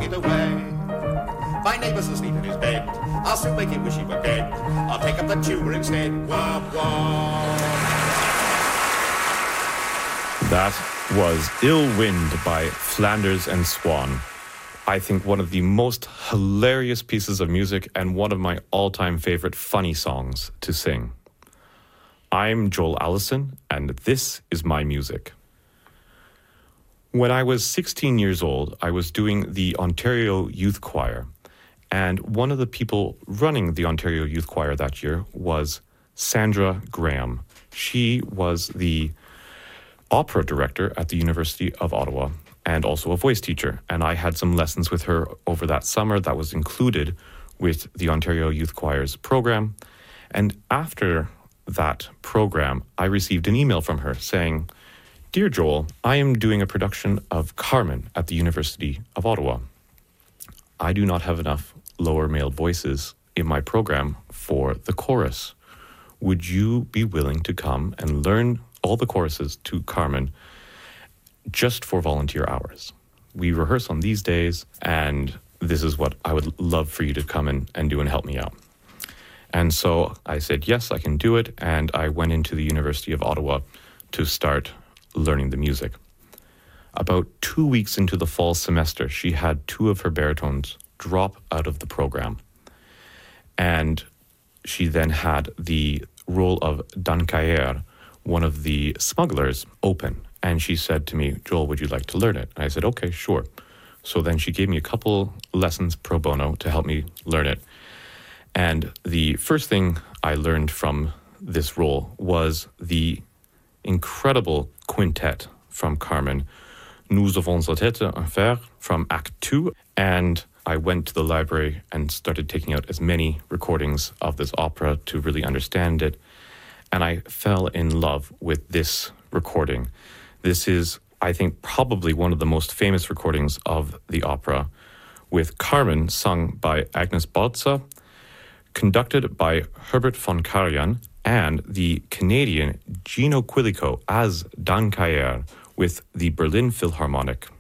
either way. My neighbour's asleep in his bed. I'll soon make him wish he were dead. I'll take up the tuba instead. Wah, wah. That was Ill Wind by Flanders and Swan. I think one of the most hilarious pieces of music and one of my all-time favorite funny songs to sing. I'm Joel Allison, and this is my music. When I was 16 years old, I was doing the Ontario Youth Choir, and one of the people running the Ontario Youth Choir that year was Sandra Graham. She was the opera director at the University of Ottawa and also a voice teacher. And I had some lessons with her over that summer that was included with the Ontario Youth Choir's program. And after that program, I received an email from her saying, "Dear Joel, I am doing a production of Carmen at the University of Ottawa. I do not have enough lower male voices in my program for the chorus. Would you be willing to come and learn all the choruses to Carmen just for volunteer hours? We rehearse on these days, and this is what I would love for you to come and do and help me out." And so I said, yes, I can do it. And I went into the University of Ottawa to start learning the music. About 2 weeks into the fall semester, she had 2 of her baritones drop out of the program. And she then had the role of Dancayer, one of the smugglers, open. And she said to me, "Joel, would you like to learn it?" And I said, "Okay, sure." So then she gave me a couple lessons pro bono to help me learn it. And the first thing I learned from this role was the incredible quintet from Carmen, Nous avons la tête en fer, from Act 2. And I went to the library and started taking out as many recordings of this opera to really understand it. And I fell in love with this recording. This is, I think, probably one of the most famous recordings of the opera, with Carmen sung by Agnes Balza, conducted by Herbert von Karajan, and the Canadian Gino Quilico as Dancayer with the Berlin Philharmonic.